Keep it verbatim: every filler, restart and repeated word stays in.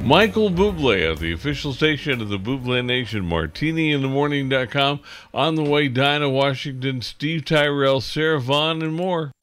Michael Bublé at the official station of the Bublé Nation, martini in the morning dot com. On the way, Dinah Washington, Steve Tyrell, Sarah Vaughan, and more.